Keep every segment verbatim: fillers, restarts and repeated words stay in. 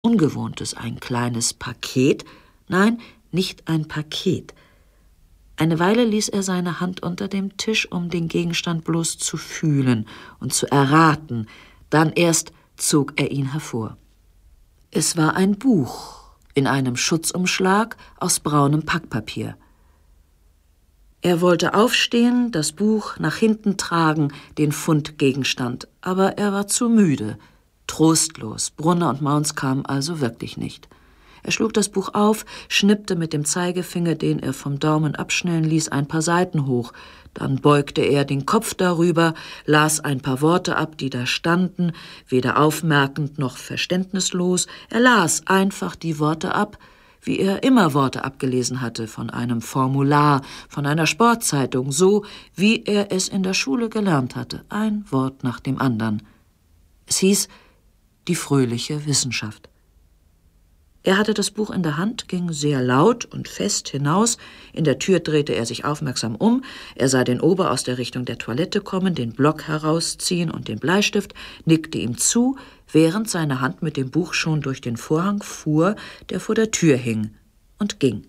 Ungewohntes, ein kleines Paket. Nein, nicht ein Paket. Eine Weile ließ er seine Hand unter dem Tisch, um den Gegenstand bloß zu fühlen und zu erraten. Dann erst zog er ihn hervor. Es war ein Buch in einem Schutzumschlag aus braunem Packpapier. Er wollte aufstehen, das Buch nach hinten tragen, den Fundgegenstand, aber er war zu müde, trostlos. Brunner und Maunz kamen also wirklich nicht. Er schlug das Buch auf, schnippte mit dem Zeigefinger, den er vom Daumen abschnellen ließ, ein paar Seiten hoch. Dann beugte er den Kopf darüber, las ein paar Worte ab, die da standen, weder aufmerkend noch verständnislos. Er las einfach die Worte ab, wie er immer Worte abgelesen hatte, von einem Formular, von einer Sportzeitung, so wie er es in der Schule gelernt hatte, ein Wort nach dem anderen. Es hieß die fröhliche Wissenschaft. Er hatte das Buch in der Hand, ging sehr laut und fest hinaus. In der Tür drehte er sich aufmerksam um. Er sah den Ober aus der Richtung der Toilette kommen, den Block herausziehen und den Bleistift, nickte ihm zu, während seine Hand mit dem Buch schon durch den Vorhang fuhr, der vor der Tür hing, und ging.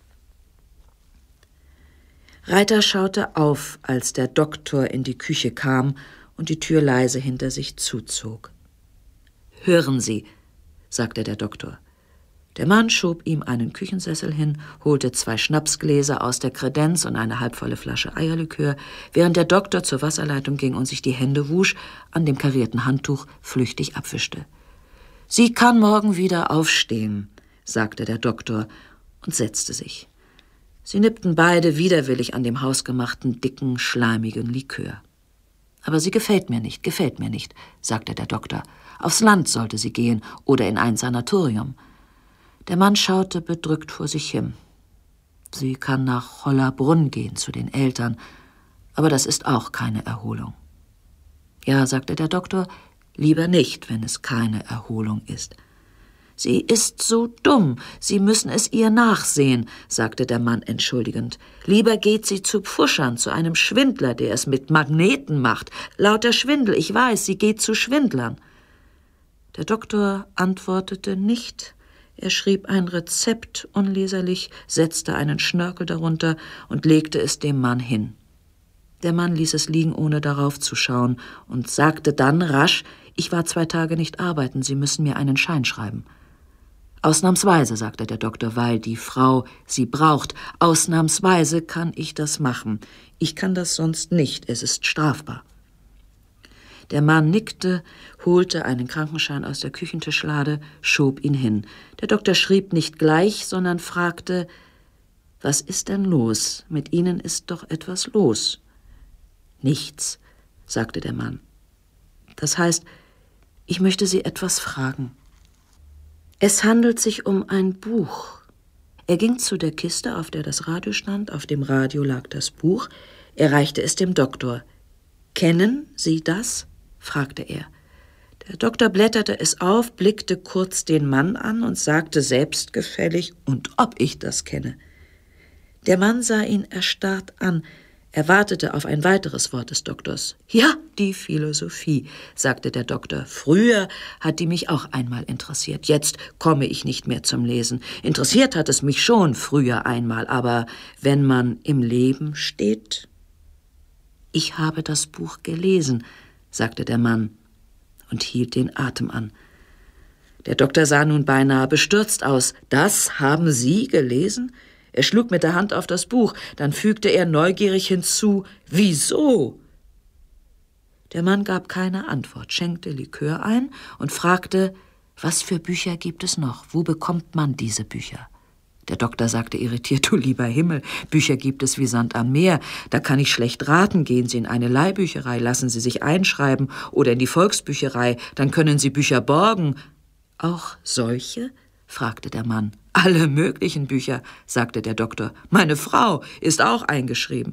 Reiter schaute auf, als der Doktor in die Küche kam und die Tür leise hinter sich zuzog. »Hören Sie«, sagte der Doktor. Der Mann schob ihm einen Küchensessel hin, holte zwei Schnapsgläser aus der Kredenz und eine halbvolle Flasche Eierlikör, während der Doktor zur Wasserleitung ging und sich die Hände wusch, an dem karierten Handtuch flüchtig abwischte. »Sie kann morgen wieder aufstehen«, sagte der Doktor und setzte sich. Sie nippten beide widerwillig an dem hausgemachten, dicken, schleimigen Likör. »Aber sie gefällt mir nicht, gefällt mir nicht«, sagte der Doktor. »Aufs Land sollte sie gehen oder in ein Sanatorium.« Der Mann schaute bedrückt vor sich hin. »Sie kann nach Hollabrunn gehen, zu den Eltern, aber das ist auch keine Erholung.« »Ja«, sagte der Doktor, »lieber nicht, wenn es keine Erholung ist.« »Sie ist so dumm, Sie müssen es ihr nachsehen«, sagte der Mann entschuldigend. »Lieber geht sie zu Pfuschern, zu einem Schwindler, der es mit Magneten macht. Lauter Schwindel, ich weiß, sie geht zu Schwindlern.« Der Doktor antwortete nicht. Er schrieb ein Rezept unleserlich, setzte einen Schnörkel darunter und legte es dem Mann hin. Der Mann ließ es liegen, ohne darauf zu schauen, und sagte dann rasch, »Ich war zwei Tage nicht arbeiten, Sie müssen mir einen Schein schreiben.« »Ausnahmsweise«, sagte der Doktor, »weil die Frau sie braucht. Ausnahmsweise kann ich das machen. Ich kann das sonst nicht, es ist strafbar.« Der Mann nickte, holte einen Krankenschein aus der Küchentischlade, schob ihn hin. Der Doktor schrieb nicht gleich, sondern fragte, »Was ist denn los? Mit Ihnen ist doch etwas los.« »Nichts«, sagte der Mann. »Das heißt, ich möchte Sie etwas fragen. Es handelt sich um ein Buch.« Er ging zu der Kiste, auf der das Radio stand. Auf dem Radio lag das Buch. Er reichte es dem Doktor. »Kennen Sie das?« fragte er. Der Doktor blätterte es auf, blickte kurz den Mann an und sagte selbstgefällig, »Und ob ich das kenne?« Der Mann sah ihn erstarrt an. Er wartete auf ein weiteres Wort des Doktors. »Ja, die Philosophie«, sagte der Doktor. »Früher hat die mich auch einmal interessiert. Jetzt komme ich nicht mehr zum Lesen. Interessiert hat es mich schon früher einmal, aber wenn man im Leben steht...« »Ich habe das Buch gelesen«, sagte der Mann und hielt den Atem an. Der Doktor sah nun beinahe bestürzt aus. »Das haben Sie gelesen?« Er schlug mit der Hand auf das Buch, dann fügte er neugierig hinzu, »Wieso?« Der Mann gab keine Antwort, schenkte Likör ein und fragte, »Was für Bücher gibt es noch? Wo bekommt man diese Bücher?« Der Doktor sagte irritiert, »Du lieber Himmel, Bücher gibt es wie Sand am Meer. Da kann ich schlecht raten. Gehen Sie in eine Leihbücherei, lassen Sie sich einschreiben oder in die Volksbücherei, dann können Sie Bücher borgen.« »Auch solche?« fragte der Mann. »Alle möglichen Bücher«, sagte der Doktor. »Meine Frau ist auch eingeschrieben.«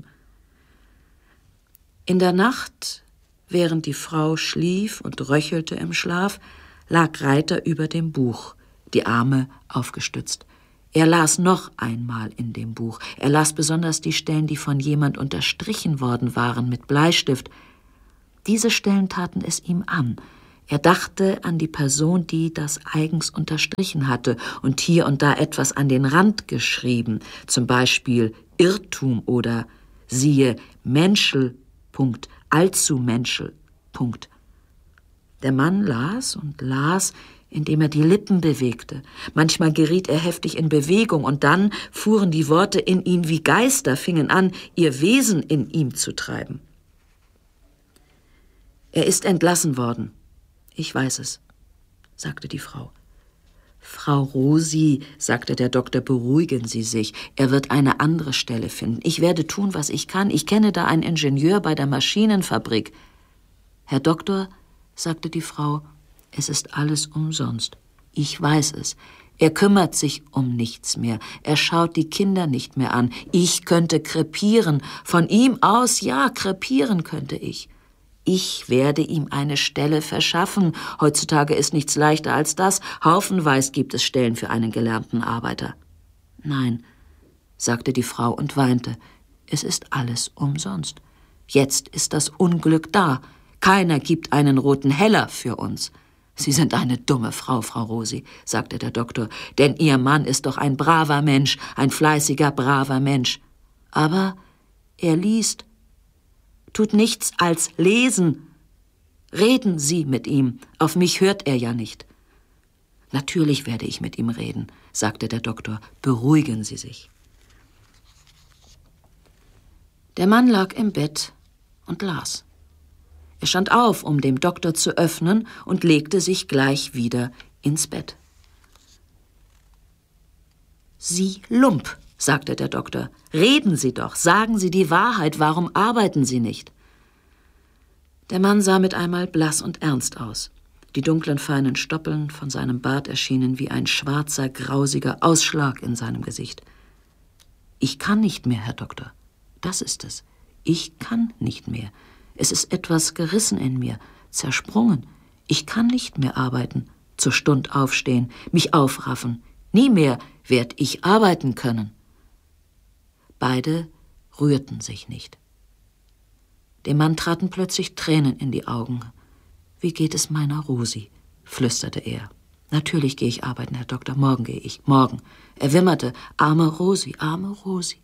In der Nacht, während die Frau schlief und röchelte im Schlaf, lag Reiter über dem Buch, die Arme aufgestützt. Er las noch einmal in dem Buch. Er las besonders die Stellen, die von jemand unterstrichen worden waren mit Bleistift. Diese Stellen taten es ihm an, Er dachte an die Person, die das eigens unterstrichen hatte und hier und da etwas an den Rand geschrieben, zum Beispiel Irrtum oder siehe Menschel, Punkt, allzu Menschel, Punkt. Der Mann las und las, indem er die Lippen bewegte. Manchmal geriet er heftig in Bewegung und dann fuhren die Worte in ihn wie Geister, fingen an, ihr Wesen in ihm zu treiben. Er ist entlassen worden. Ich weiß es, sagte die Frau. Frau Rosi, sagte der Doktor, beruhigen Sie sich. Er wird eine andere Stelle finden. Ich werde tun, was ich kann. Ich kenne da einen Ingenieur bei der Maschinenfabrik. Herr Doktor, sagte die Frau, es ist alles umsonst. Ich weiß es. Er kümmert sich um nichts mehr. Er schaut die Kinder nicht mehr an. Ich könnte krepieren. Von ihm aus, ja, krepieren könnte ich. Ich werde ihm eine Stelle verschaffen. Heutzutage ist nichts leichter als das. Haufenweise gibt es Stellen für einen gelernten Arbeiter. Nein, sagte die Frau und weinte. Es ist alles umsonst. Jetzt ist das Unglück da. Keiner gibt einen roten Heller für uns. Sie sind eine dumme Frau, Frau Rosi, sagte der Doktor, denn Ihr Mann ist doch ein braver Mensch, ein fleißiger, braver Mensch. Aber er liest. Tut nichts als lesen. Reden Sie mit ihm. Auf mich hört er ja nicht. Natürlich werde ich mit ihm reden, sagte der Doktor. Beruhigen Sie sich. Der Mann lag im Bett und las. Er stand auf, um dem Doktor zu öffnen, und legte sich gleich wieder ins Bett. Sie Lump, sagte der Doktor. Reden Sie doch, sagen Sie die Wahrheit, warum arbeiten Sie nicht? Der Mann sah mit einmal blass und ernst aus. Die dunklen, feinen Stoppeln von seinem Bart erschienen wie ein schwarzer, grausiger Ausschlag in seinem Gesicht. Ich kann nicht mehr, Herr Doktor. Das ist es. Ich kann nicht mehr. Es ist etwas gerissen in mir, zersprungen. Ich kann nicht mehr arbeiten, zur Stund aufstehen, mich aufraffen. Nie mehr werd ich arbeiten können. Beide rührten sich nicht. Dem Mann traten plötzlich Tränen in die Augen. »Wie geht es meiner Rosi?« flüsterte er. »Natürlich gehe ich arbeiten, Herr Doktor, morgen gehe ich, morgen.« Er wimmerte, »Arme Rosi, arme Rosi.«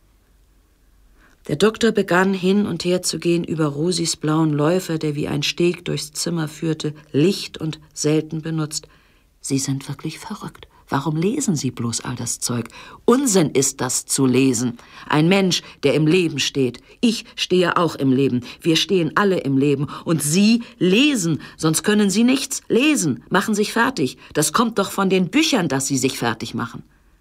Der Doktor begann hin und her zu gehen über Rosis blauen Läufer, der wie ein Steg durchs Zimmer führte, licht und selten benutzt. »Sie sind wirklich verrückt. Warum lesen Sie bloß all das Zeug? Unsinn ist das zu lesen. Ein Mensch, der im Leben steht. Ich stehe auch im Leben. Wir stehen alle im Leben. Und Sie lesen, sonst können Sie nichts lesen. Machen sich fertig. Das kommt doch von den Büchern, dass Sie sich fertig machen.«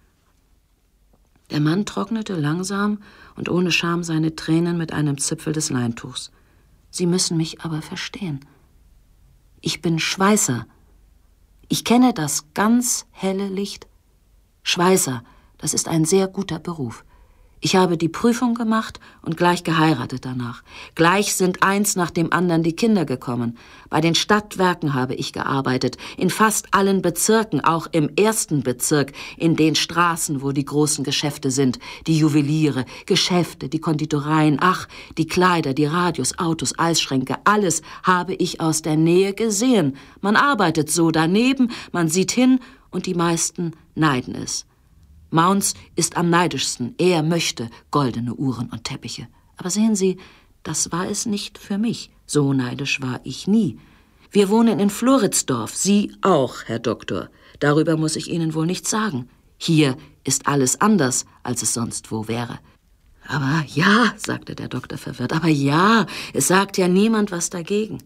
Der Mann trocknete langsam und ohne Scham seine Tränen mit einem Zipfel des Leintuchs. »Sie müssen mich aber verstehen. Ich bin Schweißer. Ich kenne das ganz helle Licht. Schweißer, das ist ein sehr guter Beruf. Ich habe die Prüfung gemacht und gleich geheiratet danach. Gleich sind eins nach dem anderen die Kinder gekommen. Bei den Stadtwerken habe ich gearbeitet, in fast allen Bezirken, auch im ersten Bezirk, in den Straßen, wo die großen Geschäfte sind, die Juweliere, Geschäfte, die Konditoreien, ach, die Kleider, die Radios, Autos, Eisschränke, alles habe ich aus der Nähe gesehen. Man arbeitet so daneben, man sieht hin und die meisten neiden es. Mounds ist am neidischsten. Er möchte goldene Uhren und Teppiche. Aber sehen Sie, das war es nicht für mich. So neidisch war ich nie. Wir wohnen in Floridsdorf. Sie auch, Herr Doktor. Darüber muss ich Ihnen wohl nichts sagen. Hier ist alles anders, als es sonst wo wäre. Aber ja, sagte der Doktor verwirrt, aber ja, es sagt ja niemand was dagegen.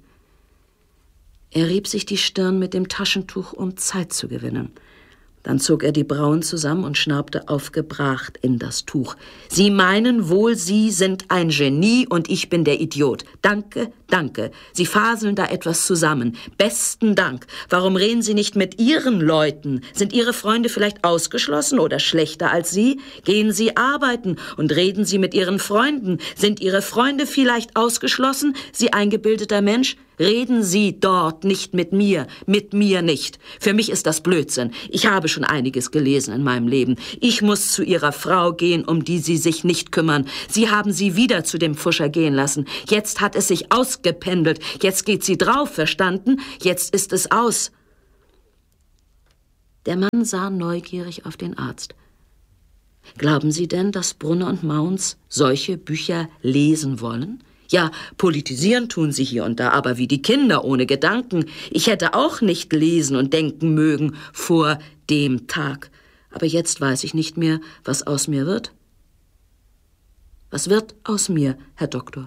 Er rieb sich die Stirn mit dem Taschentuch, um Zeit zu gewinnen. Dann zog er die Brauen zusammen und schnaubte aufgebracht in das Tuch. »Sie meinen wohl, Sie sind ein Genie und ich bin der Idiot. Danke, danke. Sie faseln da etwas zusammen. Besten Dank. Warum reden Sie nicht mit Ihren Leuten? Sind Ihre Freunde vielleicht ausgeschlossen oder schlechter als Sie? Gehen Sie arbeiten und reden Sie mit Ihren Freunden. Sind Ihre Freunde vielleicht ausgeschlossen? Sie eingebildeter Mensch? Reden Sie dort nicht mit mir, mit mir nicht. Für mich ist das Blödsinn. Ich habe schon einiges gelesen in meinem Leben. Ich muss zu Ihrer Frau gehen, um die Sie sich nicht kümmern. Sie haben sie wieder zu dem Pfuscher gehen lassen. Jetzt hat es sich ausgegangen. ausgependelt. Jetzt geht sie drauf, verstanden? Jetzt ist es aus. Der Mann sah neugierig auf den Arzt. Glauben Sie denn, dass Brunner und Mauns solche Bücher lesen wollen? Ja, politisieren tun sie hier und da, aber wie die Kinder ohne Gedanken. Ich hätte auch nicht lesen und denken mögen vor dem Tag. Aber jetzt weiß ich nicht mehr, was aus mir wird. Was wird aus mir, Herr Doktor?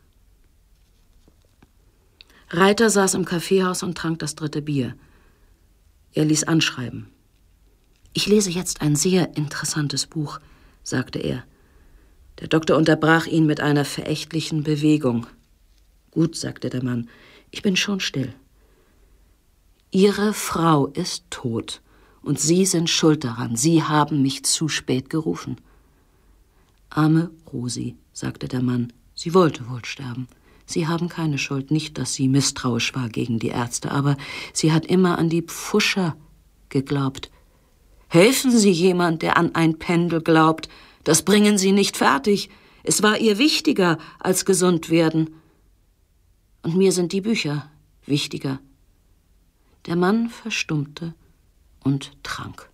Reiter saß im Kaffeehaus und trank das dritte Bier. Er ließ anschreiben. »Ich lese jetzt ein sehr interessantes Buch«, sagte er. Der Doktor unterbrach ihn mit einer verächtlichen Bewegung. »Gut«, sagte der Mann, »ich bin schon still. Ihre Frau ist tot und Sie sind schuld daran. Sie haben mich zu spät gerufen.« »Arme Rosi«, sagte der Mann, »sie wollte wohl sterben. Sie haben keine Schuld, nicht, dass sie misstrauisch war gegen die Ärzte, aber sie hat immer an die Pfuscher geglaubt. Helfen Sie jemand, der an ein Pendel glaubt. Das bringen Sie nicht fertig. Es war ihr wichtiger als gesund werden. Und mir sind die Bücher wichtiger.« Der Mann verstummte und trank.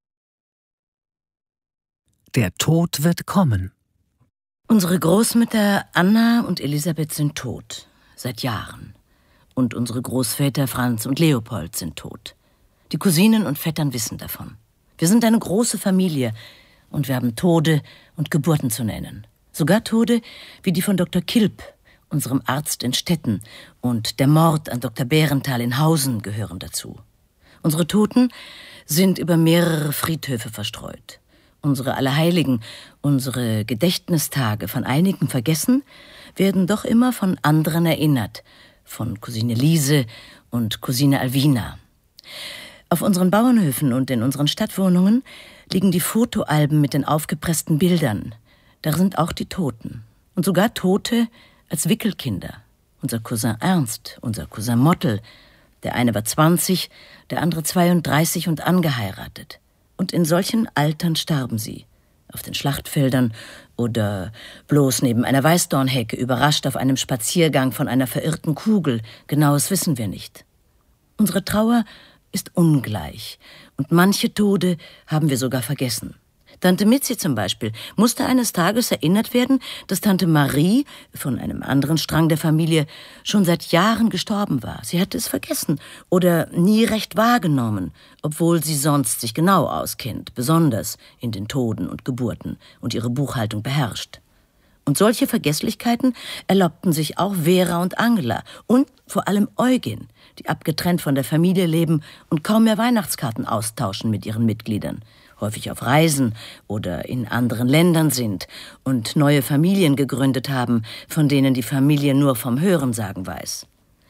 Der Tod wird kommen. Unsere Großmütter Anna und Elisabeth sind tot, seit Jahren. Und unsere Großväter Franz und Leopold sind tot. Die Cousinen und Vettern wissen davon. Wir sind eine große Familie und wir haben Tode und Geburten zu nennen. Sogar Tode wie die von Doktor Kilp, unserem Arzt in Stetten, und der Mord an Doktor Bärenthal in Hausen gehören dazu. Unsere Toten sind über mehrere Friedhöfe verstreut. Unsere Allerheiligen, unsere Gedächtnistage, von einigen vergessen, werden doch immer von anderen erinnert, von Cousine Liese und Cousine Alwina. Auf unseren Bauernhöfen und in unseren Stadtwohnungen liegen die Fotoalben mit den aufgepressten Bildern. Da sind auch die Toten. Und sogar Tote als Wickelkinder. Unser Cousin Ernst, unser Cousin Mottl. Der eine war zwanzig, der andere zweiunddreißig und angeheiratet. Und in solchen Altern starben sie. Auf den Schlachtfeldern oder bloß neben einer Weißdornhecke, überrascht auf einem Spaziergang von einer verirrten Kugel. Genaues wissen wir nicht. Unsere Trauer ist ungleich und manche Tode haben wir sogar vergessen. Tante Mitzi zum Beispiel musste eines Tages erinnert werden, dass Tante Marie von einem anderen Strang der Familie schon seit Jahren gestorben war. Sie hatte es vergessen oder nie recht wahrgenommen, obwohl sie sonst sich genau auskennt, besonders in den Toden und Geburten und ihre Buchhaltung beherrscht. Und solche Vergesslichkeiten erlaubten sich auch Vera und Angela und vor allem Eugen, die abgetrennt von der Familie leben und kaum mehr Weihnachtskarten austauschen mit ihren Mitgliedern, häufig auf Reisen oder in anderen Ländern sind und neue Familien gegründet haben, von denen die Familie nur vom Hörensagen weiß.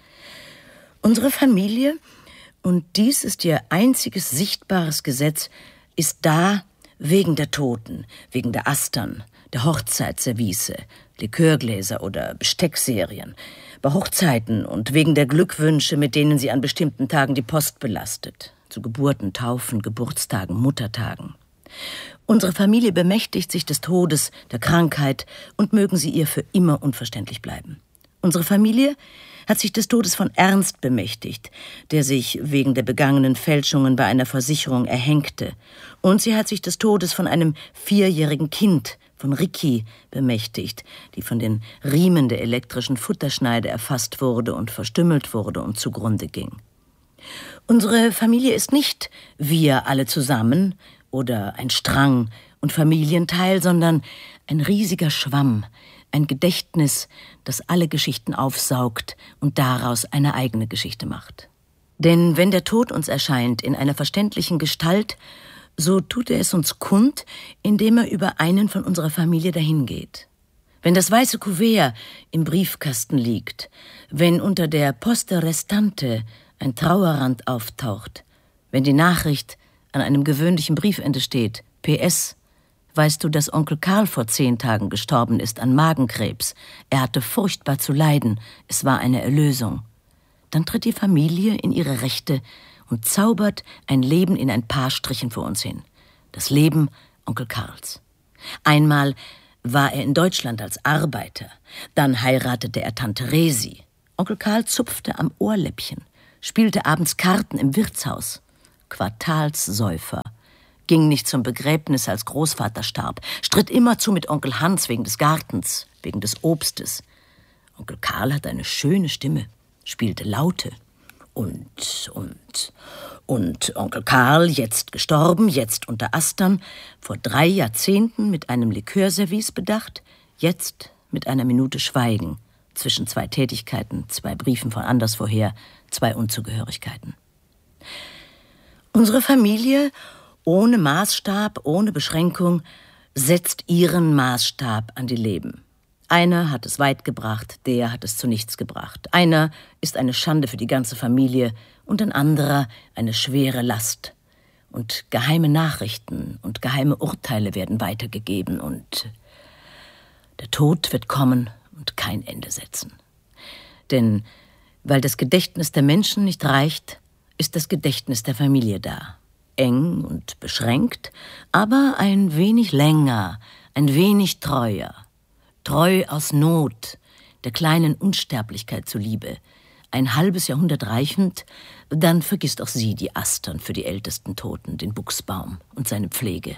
Unsere Familie, und dies ist ihr einziges sichtbares Gesetz, ist da wegen der Toten, wegen der Astern, der Hochzeitsservice, Likörgläser oder Besteckserien, bei Hochzeiten und wegen der Glückwünsche, mit denen sie an bestimmten Tagen die Post belastet, zu Geburten, Taufen, Geburtstagen, Muttertagen. Unsere Familie bemächtigt sich des Todes, der Krankheit und mögen sie ihr für immer unverständlich bleiben. Unsere Familie hat sich des Todes von Ernst bemächtigt, der sich wegen der begangenen Fälschungen bei einer Versicherung erhängte. Und sie hat sich des Todes von einem vierjährigen Kind, von Ricky, bemächtigt, die von den Riemen der elektrischen Futterschneide erfasst wurde und verstümmelt wurde und zugrunde ging. Unsere Familie ist nicht wir alle zusammen oder ein Strang und Familienteil, sondern ein riesiger Schwamm, ein Gedächtnis, das alle Geschichten aufsaugt und daraus eine eigene Geschichte macht. Denn wenn der Tod uns erscheint in einer verständlichen Gestalt, so tut er es uns kund, indem er über einen von unserer Familie dahingeht. Wenn das weiße Kuvert im Briefkasten liegt, wenn unter der Poste Restante ein Trauerrand auftaucht, wenn die Nachricht an einem gewöhnlichen Briefende steht, P S, weißt du, dass Onkel Karl vor zehn Tagen gestorben ist an Magenkrebs. Er hatte furchtbar zu leiden. Es war eine Erlösung. Dann tritt die Familie in ihre Rechte und zaubert ein Leben in ein paar Strichen vor uns hin. Das Leben Onkel Karls. Einmal war er in Deutschland als Arbeiter. Dann heiratete er Tante Resi. Onkel Karl zupfte am Ohrläppchen, spielte abends Karten im Wirtshaus. Quartalssäufer. Ging nicht zum Begräbnis, als Großvater starb. Stritt immerzu mit Onkel Hans wegen des Gartens, wegen des Obstes. Onkel Karl hatte eine schöne Stimme, spielte Laute. Und, und, und Onkel Karl, jetzt gestorben, jetzt unter Astern, vor drei Jahrzehnten mit einem Likörservice bedacht, jetzt mit einer Minute Schweigen, zwischen zwei Tätigkeiten, zwei Briefen von anderswoher, zwei Unzugehörigkeiten. Unsere Familie, ohne Maßstab, ohne Beschränkung, setzt ihren Maßstab an die Leben. Einer hat es weit gebracht, der hat es zu nichts gebracht. Einer ist eine Schande für die ganze Familie und ein anderer eine schwere Last. Und geheime Nachrichten und geheime Urteile werden weitergegeben und der Tod wird kommen und kein Ende setzen. Denn weil das Gedächtnis der Menschen nicht reicht, ist das Gedächtnis der Familie da. Eng und beschränkt, aber ein wenig länger, ein wenig treuer. Treu aus Not, der kleinen Unsterblichkeit zuliebe. Ein halbes Jahrhundert reichend, dann vergisst auch sie die Astern für die ältesten Toten, den Buchsbaum und seine Pflege.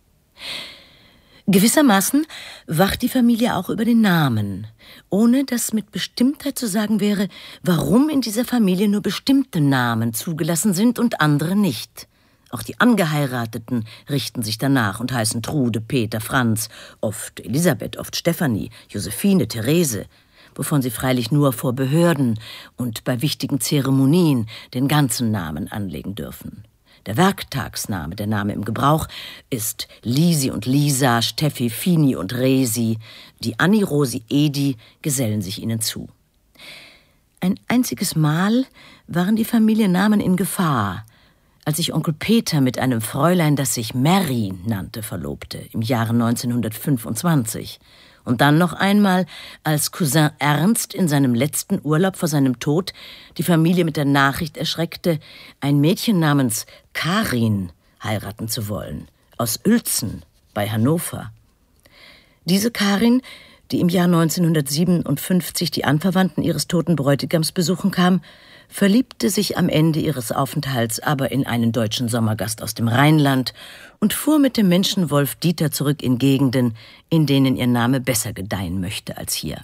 Gewissermaßen wacht die Familie auch über den Namen, ohne dass mit Bestimmtheit zu sagen wäre, warum in dieser Familie nur bestimmte Namen zugelassen sind und andere nicht. Auch die Angeheirateten richten sich danach und heißen Trude, Peter, Franz, oft Elisabeth, oft Stefanie, Josephine, Therese, wovon sie freilich nur vor Behörden und bei wichtigen Zeremonien den ganzen Namen anlegen dürfen. Der Werktagsname, der Name im Gebrauch, ist Lisi und Lisa, Steffi, Fini und Resi. Die Anni, Rosi, Edi gesellen sich ihnen zu. Ein einziges Mal waren die Familiennamen in Gefahr, als sich Onkel Peter mit einem Fräulein, das sich Mary nannte, verlobte, im Jahre neunzehnhundertfünfundzwanzig. Und dann noch einmal, als Cousin Ernst in seinem letzten Urlaub vor seinem Tod die Familie mit der Nachricht erschreckte, ein Mädchen namens Karin heiraten zu wollen, aus Uelzen bei Hannover. Diese Karin, die im Jahr neunzehnhundertsiebenundfünfzig die Anverwandten ihres toten Bräutigams besuchen kam, verliebte sich am Ende ihres Aufenthalts aber in einen deutschen Sommergast aus dem Rheinland und fuhr mit dem Menschenwolf Dieter zurück in Gegenden, in denen ihr Name besser gedeihen möchte als hier.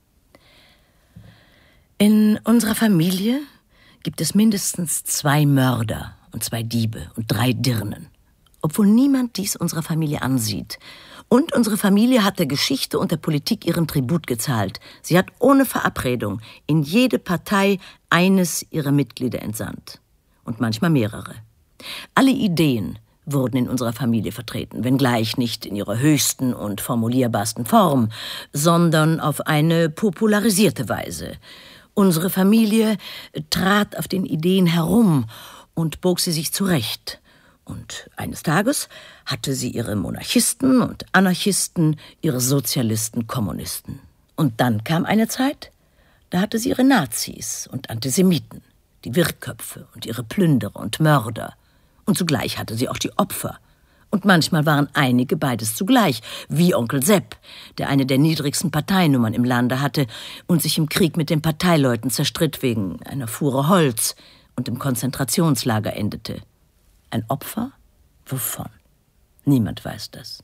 In unserer Familie gibt es mindestens zwei Mörder und zwei Diebe und drei Dirnen, obwohl niemand dies unserer Familie ansieht. Und unsere Familie hat der Geschichte und der Politik ihren Tribut gezahlt. Sie hat ohne Verabredung in jede Partei eines ihrer Mitglieder entsandt. Und manchmal mehrere. Alle Ideen wurden in unserer Familie vertreten, wenngleich nicht in ihrer höchsten und formulierbarsten Form, sondern auf eine popularisierte Weise. Unsere Familie trat auf den Ideen herum und bog sie sich zurecht. Und eines Tages hatte sie ihre Monarchisten und Anarchisten, ihre Sozialisten, Kommunisten. Und dann kam eine Zeit, da hatte sie ihre Nazis und Antisemiten, die Wirrköpfe und ihre Plünderer und Mörder. Und zugleich hatte sie auch die Opfer. Und manchmal waren einige beides zugleich, wie Onkel Sepp, der eine der niedrigsten Parteinummern im Lande hatte und sich im Krieg mit den Parteileuten zerstritt wegen einer Fuhre Holz und im Konzentrationslager endete. Ein Opfer? Wovon? Niemand weiß das.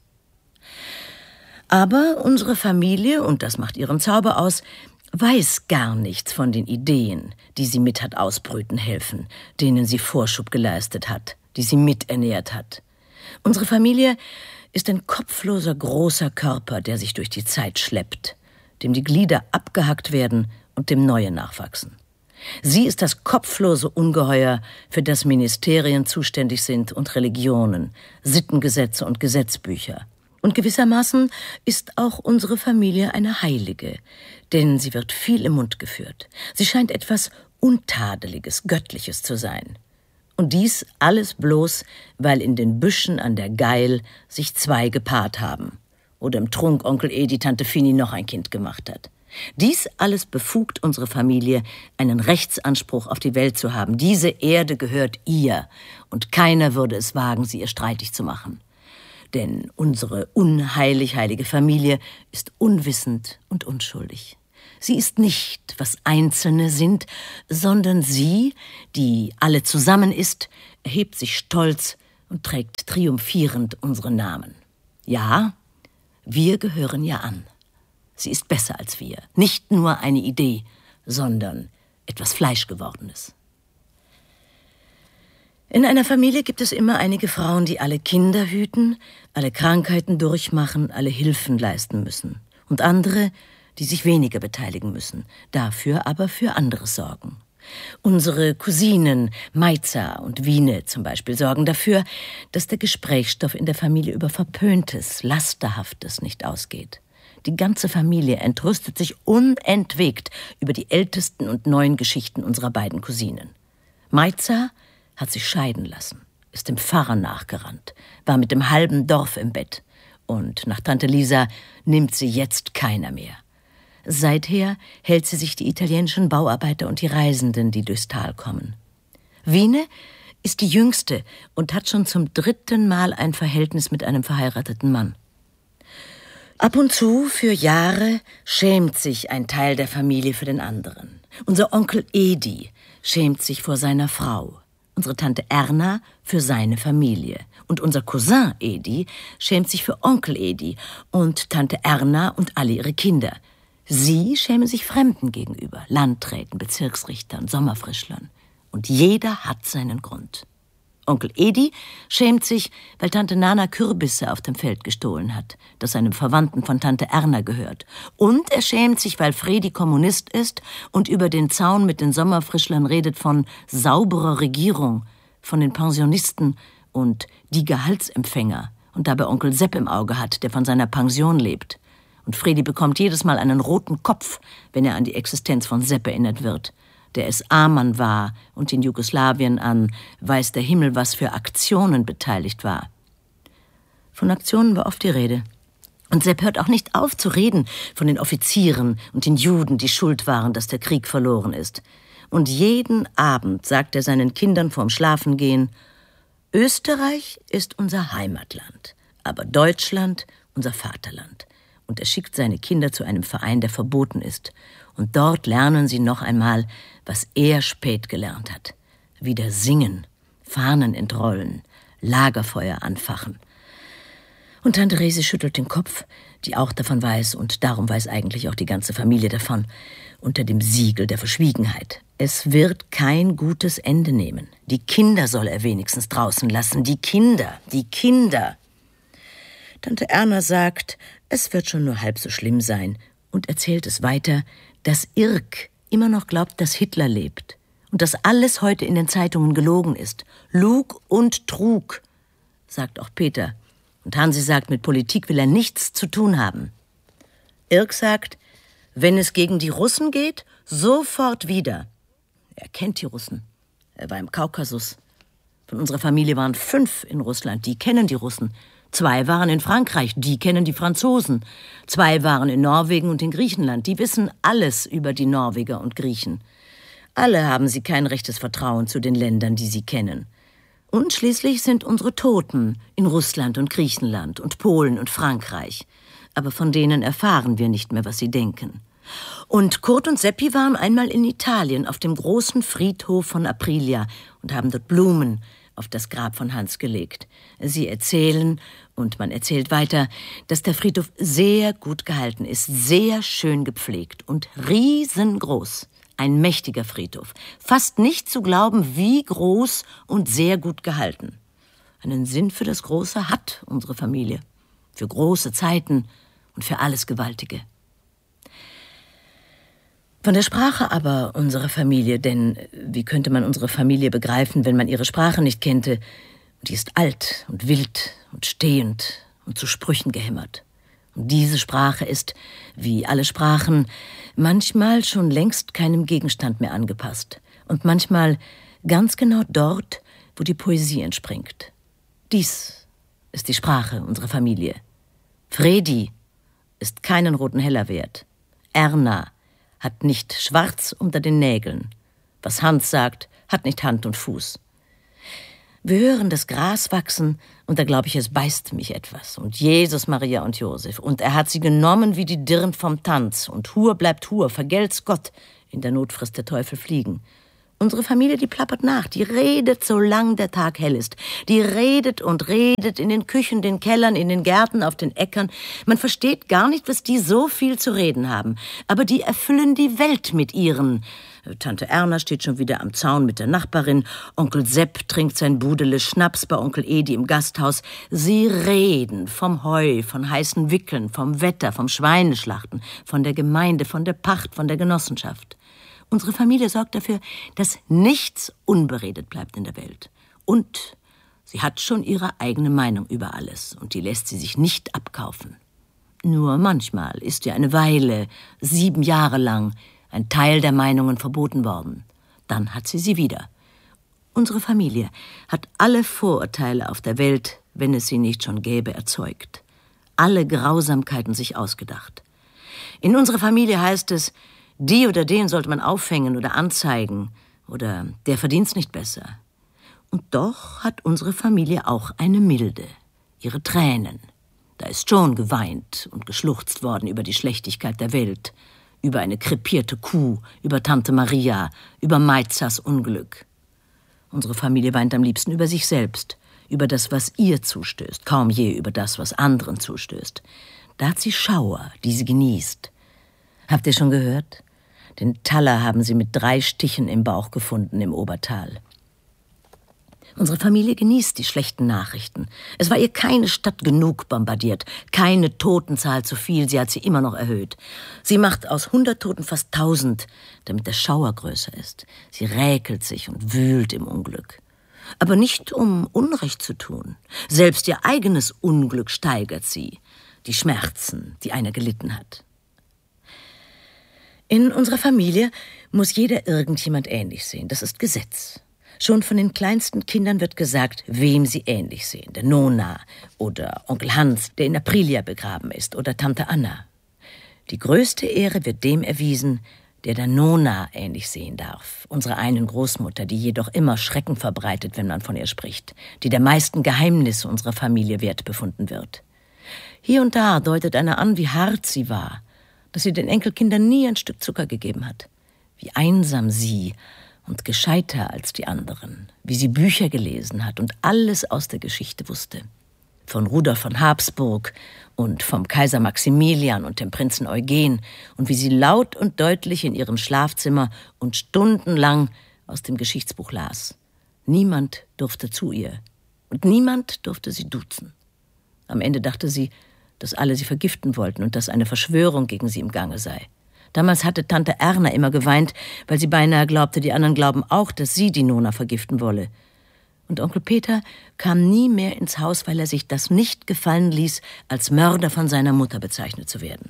Aber unsere Familie, und das macht ihren Zauber aus, weiß gar nichts von den Ideen, die sie mit hat ausbrüten helfen, denen sie Vorschub geleistet hat, die sie miternährt hat. Unsere Familie ist ein kopfloser, großer Körper, der sich durch die Zeit schleppt, dem die Glieder abgehackt werden und dem neue nachwachsen. Sie ist das kopflose Ungeheuer, für das Ministerien zuständig sind und Religionen, Sittengesetze und Gesetzbücher. Und gewissermaßen ist auch unsere Familie eine Heilige, denn sie wird viel im Mund geführt. Sie scheint etwas Untadeliges, Göttliches zu sein. Und dies alles bloß, weil in den Büschen an der Geil sich zwei gepaart haben oder im Trunk Onkel Edi Tante Fini noch ein Kind gemacht hat. Dies alles befugt unsere Familie, einen Rechtsanspruch auf die Welt zu haben. Diese Erde gehört ihr, und keiner würde es wagen, sie ihr streitig zu machen. Denn unsere unheilig heilige Familie ist unwissend und unschuldig. Sie ist nicht, was Einzelne sind, sondern sie, die alle zusammen ist, erhebt sich stolz und trägt triumphierend unsere Namen. Ja, wir gehören ihr an. Sie ist besser als wir. Nicht nur eine Idee, sondern etwas Fleischgewordenes. In einer Familie gibt es immer einige Frauen, die alle Kinder hüten, alle Krankheiten durchmachen, alle Hilfen leisten müssen. Und andere, die sich weniger beteiligen müssen, dafür aber für anderes sorgen. Unsere Cousinen Meiza und Wiene zum Beispiel sorgen dafür, dass der Gesprächsstoff in der Familie über Verpöntes, Lasterhaftes nicht ausgeht. Die ganze Familie entrüstet sich unentwegt über die ältesten und neuen Geschichten unserer beiden Cousinen. Meiza hat sich scheiden lassen, ist dem Pfarrer nachgerannt, war mit dem halben Dorf im Bett. Und nach Tante Lisa nimmt sie jetzt keiner mehr. Seither hält sie sich die italienischen Bauarbeiter und die Reisenden, die durchs Tal kommen. Wiene ist die Jüngste und hat schon zum dritten Mal ein Verhältnis mit einem verheirateten Mann. Ab und zu, für Jahre, schämt sich ein Teil der Familie für den anderen. Unser Onkel Edi schämt sich vor seiner Frau. Unsere Tante Erna für seine Familie. Und unser Cousin Edi schämt sich für Onkel Edi und Tante Erna und alle ihre Kinder. Sie schämen sich Fremden gegenüber, Landräten, Bezirksrichtern, Sommerfrischlern. Und jeder hat seinen Grund. Onkel Edi schämt sich, weil Tante Nana Kürbisse auf dem Feld gestohlen hat, das einem Verwandten von Tante Erna gehört. Und er schämt sich, weil Fredi Kommunist ist und über den Zaun mit den Sommerfrischlern redet von sauberer Regierung, von den Pensionisten und die Gehaltsempfänger und dabei Onkel Sepp im Auge hat, der von seiner Pension lebt. Und Fredi bekommt jedes Mal einen roten Kopf, wenn er an die Existenz von Sepp erinnert wird, der S A-Mann war und in Jugoslawien an weiß der Himmel was für Aktionen beteiligt war. Von Aktionen war oft die Rede. Und Sepp hört auch nicht auf zu reden von den Offizieren und den Juden, die schuld waren, dass der Krieg verloren ist. Und jeden Abend sagt er seinen Kindern vorm Schlafengehen: Österreich ist unser Heimatland, aber Deutschland unser Vaterland. Und er schickt seine Kinder zu einem Verein, der verboten ist. Und dort lernen sie noch einmal, was er spät gelernt hat. Wieder singen, Fahnen entrollen, Lagerfeuer anfachen. Und Tante Resi schüttelt den Kopf, die auch davon weiß, und darum weiß eigentlich auch die ganze Familie davon, unter dem Siegel der Verschwiegenheit. Es wird kein gutes Ende nehmen. Die Kinder soll er wenigstens draußen lassen. Die Kinder, die Kinder. Tante Erna sagt, es wird schon nur halb so schlimm sein und erzählt es weiter, dass Irk immer noch glaubt, dass Hitler lebt und dass alles heute in den Zeitungen gelogen ist. Lug und Trug, sagt auch Peter. Und Hansi sagt, mit Politik will er nichts zu tun haben. Irk sagt, wenn es gegen die Russen geht, sofort wieder. Er kennt die Russen. Er war im Kaukasus. Von unserer Familie waren fünf in Russland, die kennen die Russen. Zwei waren in Frankreich, die kennen die Franzosen. Zwei waren in Norwegen und in Griechenland, die wissen alles über die Norweger und Griechen. Alle haben sie kein rechtes Vertrauen zu den Ländern, die sie kennen. Und schließlich sind unsere Toten in Russland und Griechenland und Polen und Frankreich. Aber von denen erfahren wir nicht mehr, was sie denken. Und Kurt und Seppi waren einmal in Italien auf dem großen Friedhof von Aprilia und haben dort Blumen auf das Grab von Hans gelegt. Sie erzählen, und man erzählt weiter, dass der Friedhof sehr gut gehalten ist, sehr schön gepflegt und riesengroß. Ein mächtiger Friedhof. Fast nicht zu glauben, wie groß und sehr gut gehalten. Einen Sinn für das Große hat unsere Familie. Für große Zeiten und für alles Gewaltige. Von der Sprache aber unserer Familie, denn wie könnte man unsere Familie begreifen, wenn man ihre Sprache nicht kennte? Die ist alt und wild und stehend und zu Sprüchen gehämmert. Und diese Sprache ist, wie alle Sprachen, manchmal schon längst keinem Gegenstand mehr angepasst und manchmal ganz genau dort, wo die Poesie entspringt. Dies ist die Sprache unserer Familie. Fredi ist keinen roten Heller wert. Erna hat nicht schwarz unter den Nägeln. Was Hans sagt, hat nicht Hand und Fuß. Wir hören das Gras wachsen, und da glaube ich, es beißt mich etwas. Und Jesus, Maria und Josef. Und er hat sie genommen wie die Dirn vom Tanz. Und Hur bleibt Hur, vergelt's Gott. In der Not frisst der Teufel Fliegen. Unsere Familie, die plappert nach, die redet, solange der Tag hell ist. Die redet und redet in den Küchen, den Kellern, in den Gärten, auf den Äckern. Man versteht gar nicht, was die so viel zu reden haben. Aber die erfüllen die Welt mit ihren. Tante Erna steht schon wieder am Zaun mit der Nachbarin. Onkel Sepp trinkt sein Budele Schnaps bei Onkel Edi im Gasthaus. Sie reden vom Heu, von heißen Wickeln, vom Wetter, vom Schweineschlachten, von der Gemeinde, von der Pacht, von der Genossenschaft. Unsere Familie sorgt dafür, dass nichts unberedet bleibt in der Welt. Und sie hat schon ihre eigene Meinung über alles. Und die lässt sie sich nicht abkaufen. Nur manchmal ist ihr eine Weile, sieben Jahre lang, ein Teil der Meinungen verboten worden. Dann hat sie sie wieder. Unsere Familie hat alle Vorurteile auf der Welt, wenn es sie nicht schon gäbe, erzeugt. Alle Grausamkeiten sich ausgedacht. In unserer Familie heißt es, die oder den sollte man aufhängen oder anzeigen, oder der verdient's nicht besser. Und doch hat unsere Familie auch eine Milde, ihre Tränen. Da ist schon geweint und geschluchzt worden über die Schlechtigkeit der Welt, über eine krepierte Kuh, über Tante Maria, über Maizas Unglück. Unsere Familie weint am liebsten über sich selbst, über das, was ihr zustößt, kaum je über das, was anderen zustößt. Da hat sie Schauer, die sie genießt. Habt ihr schon gehört? Den Taller haben sie mit drei Stichen im Bauch gefunden im Obertal. Unsere Familie genießt die schlechten Nachrichten. Es war ihr keine Stadt genug bombardiert, keine Totenzahl zu viel, sie hat sie immer noch erhöht. Sie macht aus hundert Toten fast tausend, damit der Schauer größer ist. Sie räkelt sich und wühlt im Unglück. Aber nicht, um Unrecht zu tun. Selbst ihr eigenes Unglück steigert sie, die Schmerzen, die einer gelitten hat. In unserer Familie muss jeder irgendjemand ähnlich sehen. Das ist Gesetz. Schon von den kleinsten Kindern wird gesagt, wem sie ähnlich sehen. Der Nona oder Onkel Hans, der in Aprilia begraben ist, oder Tante Anna. Die größte Ehre wird dem erwiesen, der der Nona ähnlich sehen darf. Unsere einen Großmutter, die jedoch immer Schrecken verbreitet, wenn man von ihr spricht. Die der meisten Geheimnisse unserer Familie wert befunden wird. Hier und da deutet einer an, wie hart sie war, dass sie den Enkelkindern nie ein Stück Zucker gegeben hat. Wie einsam sie und gescheiter als die anderen. Wie sie Bücher gelesen hat und alles aus der Geschichte wusste. Von Rudolf von Habsburg und vom Kaiser Maximilian und dem Prinzen Eugen. Und wie sie laut und deutlich in ihrem Schlafzimmer und stundenlang aus dem Geschichtsbuch las. Niemand durfte zu ihr. Und niemand durfte sie duzen. Am Ende dachte sie, dass alle sie vergiften wollten und dass eine Verschwörung gegen sie im Gange sei. Damals hatte Tante Erna immer geweint, weil sie beinahe glaubte, die anderen glauben auch, dass sie die Nona vergiften wolle. Und Onkel Peter kam nie mehr ins Haus, weil er sich das nicht gefallen ließ, als Mörder von seiner Mutter bezeichnet zu werden.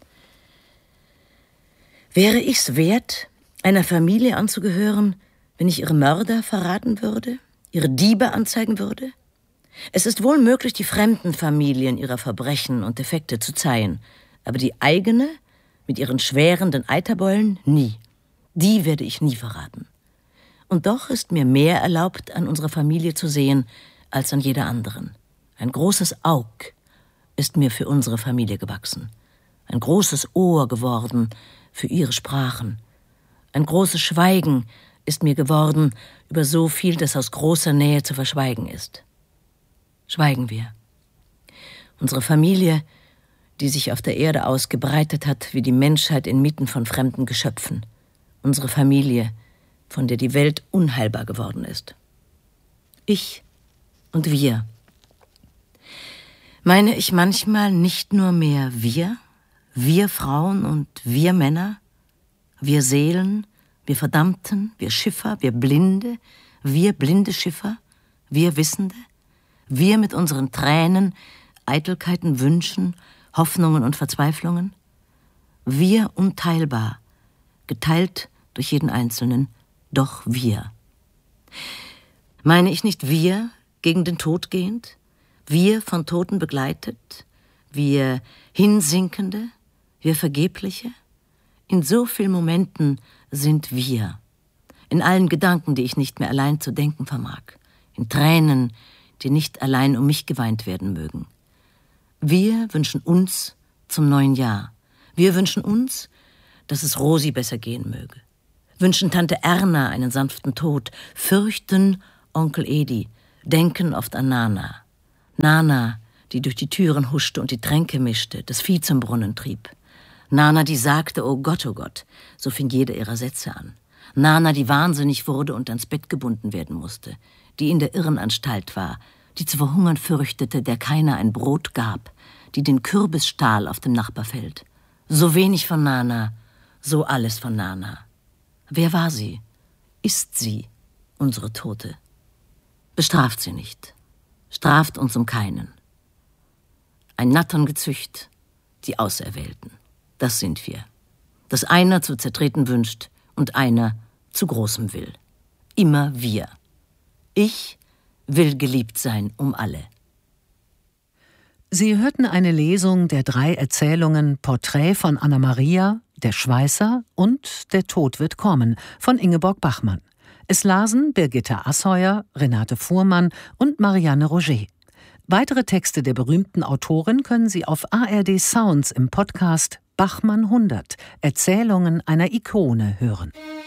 Wäre ich's wert, einer Familie anzugehören, wenn ich ihre Mörder verraten würde, ihre Diebe anzeigen würde? Es ist wohl möglich, die fremden Familien ihrer Verbrechen und Defekte zu zeihen, aber die eigene, mit ihren schwerenden Eiterbeulen, nie. Die werde ich nie verraten. Und doch ist mir mehr erlaubt, an unserer Familie zu sehen, als an jeder anderen. Ein großes Aug ist mir für unsere Familie gewachsen. Ein großes Ohr geworden für ihre Sprachen. Ein großes Schweigen ist mir geworden über so viel, das aus großer Nähe zu verschweigen ist. Schweigen wir. Unsere Familie, die sich auf der Erde ausgebreitet hat wie die Menschheit inmitten von fremden Geschöpfen. Unsere Familie, von der die Welt unheilbar geworden ist. Ich und wir. Meine ich manchmal nicht nur mehr wir, wir Frauen und wir Männer, wir Seelen, wir Verdammten, wir Schiffer, wir Blinde, wir blinde Schiffer, wir Wissende, wir mit unseren Tränen, Eitelkeiten, Wünschen, Hoffnungen und Verzweiflungen? Wir unteilbar, geteilt durch jeden Einzelnen, doch wir. Meine ich nicht wir gegen den Tod gehend, wir von Toten begleitet, wir Hinsinkende, wir Vergebliche? In so vielen Momenten sind wir, in allen Gedanken, die ich nicht mehr allein zu denken vermag, in Tränen, die nicht allein um mich geweint werden mögen. Wir wünschen uns zum neuen Jahr. Wir wünschen uns, dass es Rosi besser gehen möge. Wünschen Tante Erna einen sanften Tod, fürchten Onkel Edi, denken oft an Nana. Nana, die durch die Türen huschte und die Tränke mischte, das Vieh zum Brunnen trieb. Nana, die sagte, oh Gott, oh Gott, so fing jeder ihrer Sätze an. Nana, die wahnsinnig wurde und ans Bett gebunden werden musste, die in der Irrenanstalt war, die zu verhungern fürchtete, der keiner ein Brot gab, die den Kürbis stahl auf dem Nachbarfeld. So wenig von Nana, so alles von Nana. Wer war sie? Ist sie, unsere Tote? Bestraft sie nicht, straft uns um keinen. Ein Nattern-Gezücht, die Auserwählten, das sind wir. Dass einer zu zertreten wünscht und einer zu Großem will. Immer wir. Ich will geliebt sein um alle. Sie hörten eine Lesung der drei Erzählungen Porträt von Anna Maria, Der Schweißer und Der Tod wird kommen von Ingeborg Bachmann. Es lasen Birgitta Asheuer, Renate Fuhrmann und Marianne Roger. Weitere Texte der berühmten Autorin können Sie auf A R D Sounds im Podcast Bachmann hundert, Erzählungen einer Ikone hören.